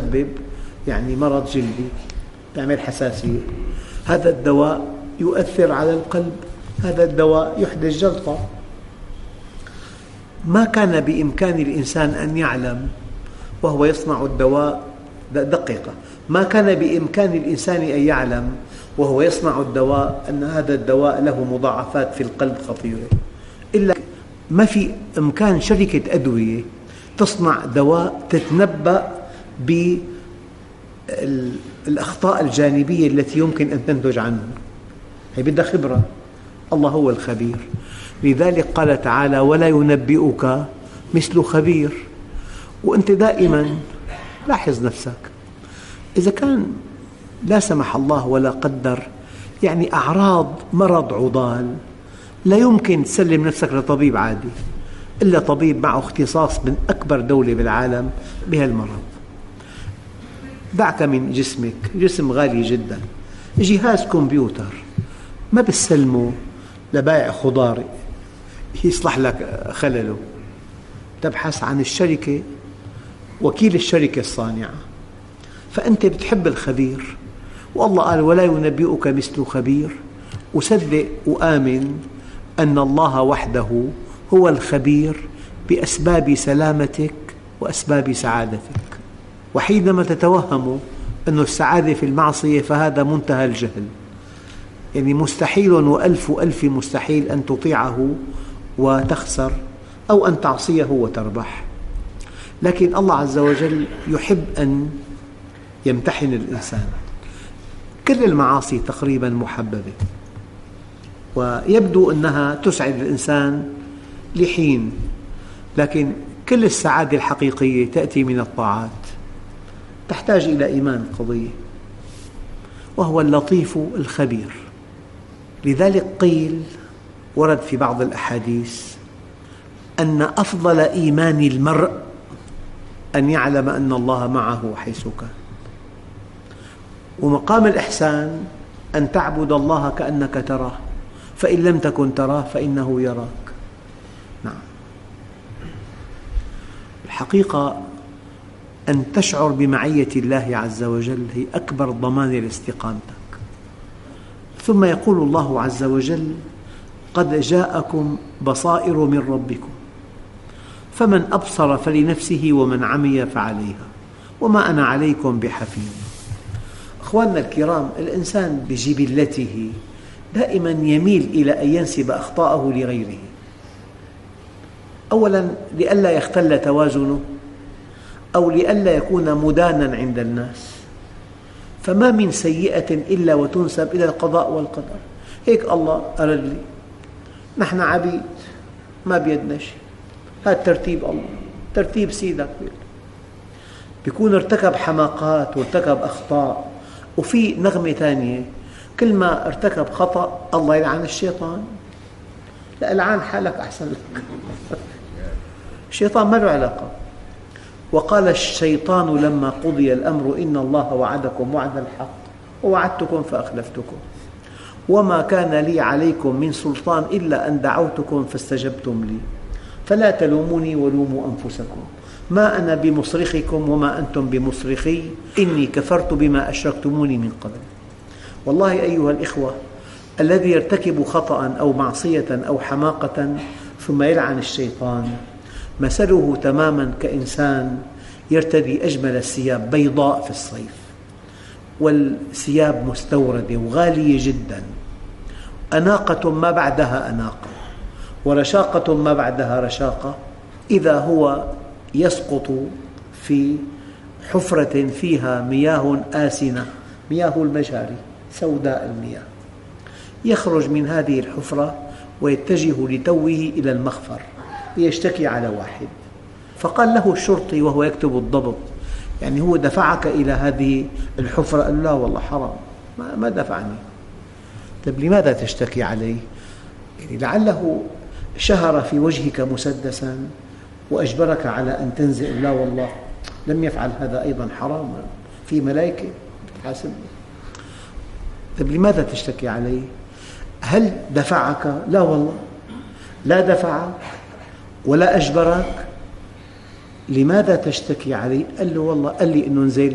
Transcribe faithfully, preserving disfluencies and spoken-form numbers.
يسبب يعني مرض جلدي، يعمل حساسية. هذا الدواء يؤثر على القلب، هذا الدواء يحدث جلطة. ما كان بإمكان الإنسان أن يعلم وهو يصنع الدواء، دقيقة، ما كان بإمكان الإنسان أن يعلم وهو يصنع الدواء أن هذا الدواء له مضاعفات في القلب خطيرة، إلا ما في إمكان شركة أدوية تصنع دواء تتنبأ بالأخطاء الجانبية التي يمكن أن تنتج عنه. هي بدها خبرة، الله هو الخبير. لذلك قال تعالى: ولا ينبئك مثل خبير. وأنت دائما لاحظ نفسك، إذا كان لا سمح الله ولا قدر يعني أعراض مرض عضال، لا يمكن تسلم نفسك لطبيب عادي إلا طبيب معه اختصاص من أكبر دولة بالعالم بهالمرض. دعك من جسمك، جسم غالي جدا، جهاز كمبيوتر ما بتسلمه لبائع خضار يصلح لك خلله، تبحث عن الشركة، وكيل الشركة الصانعة. فأنت بتحب الخبير، والله قال: ولا ينبئك مثل خبير. وصدق وآمن أن الله وحده هو الخبير بأسباب سلامتك وأسباب سعادتك. وحينما تتوهم أن السعادة في المعصية فهذا منتهى الجهل، يعني مستحيل وألف ألف مستحيل أن تطيعه وتخسر، أو أن تعصيه وتربح. لكن الله عز وجل يحب أن يمتحن الإنسان. كل المعاصي تقريبا محببة، ويبدو أنها تسعد الإنسان لحين، لكن كل السعادة الحقيقية تأتي من الطاعات، تحتاج إلى إيمان قوي، وهو اللطيف الخبير. لذلك قيل، ورد في بعض الأحاديث، أن أفضل إيمان المرء أن يعلم أن الله معه حيث كان. ومقام الإحسان أن تعبد الله كأنك تراه، فإن لم تكن تراه فإنه يراك. نعم، الحقيقة أن تشعر بمعية الله عز وجل هي أكبر ضمان لاستقامتك. ثم يقول الله عز وجل: قد جاءكم بصائر من ربكم فمن أبصر فلنفسه ومن عمي فعليها وما أنا عليكم بحفيظ. أخواننا الكرام، الإنسان بجبلته دائما يميل إلى أن ينسب أخطاءه لغيره، أولا لئلا يختل توازنه، أو لئلا يكون مدانا عند الناس. فما من سيئة إلا وتنسب إلى القضاء والقدر. هيك الله أرد لي، نحن عبيد ما بيدنا شيء، هذا ترتيب الله، ترتيب سيدك. بيكون ارتكب حماقات وارتكب أخطاء. وفي نغمة ثانية، كل ما ارتكب خطأ الله يلعن الشيطان. لا، العن حالك أحسن لك. الشيطان ما له علاقة. وقال الشيطان لما قضي الأمر إن الله وعدكم وعد الحق ووعدتكم فأخلفتكم وما كان لي عليكم من سلطان إلا أن دعوتكم فاستجبتم لي فلا تلوموني ولوموا أنفسكم ما أنا بمصرخكم وما أنتم بمصرخي إني كفرت بما أشركتموني من قبل. والله أيها الإخوة، الذي يرتكب خطأ أو معصية أو حماقة ثم يلعن الشيطان مثله تماما كإنسان يرتدي أجمل الثياب بيضاء في الصيف، والثياب مستوردة وغالية جدا، أناقة ما بعدها أناقة ورشاقة ما بعدها رشاقة، إذا هو يسقط في حفرة فيها مياه آسنة، مياه المجاري سوداء المياه، يخرج من هذه الحفرة ويتجه لتوه إلى المخفر ليشتكي على واحد. فقال له الشرطي وهو يكتب الضبط: يعني هو دفعك إلى هذه الحفرة؟ قال: لا والله حرام، ما دفعني. طيب لماذا تشتكي عليه؟ يعني لعله شهر في وجهك مسدسا وأجبرك على أن تنزل. لا والله لم يفعل هذا، أيضا حرام، في ملائكة تحاسبه. طيب لماذا تشتكي عليه؟ هل دفعك؟ لا والله لا دفعك ولا أجبرك. لماذا تشتكي عليه؟ قال له: والله قال لي أنه نزل